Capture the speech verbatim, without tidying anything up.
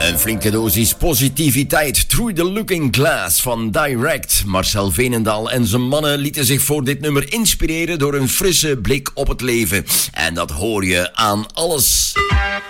Een flinke dosis positiviteit through the looking glass van Direct. Marcel Veenendaal en zijn mannen lieten zich voor dit nummer inspireren door een frisse blik op het leven. En dat hoor je aan alles.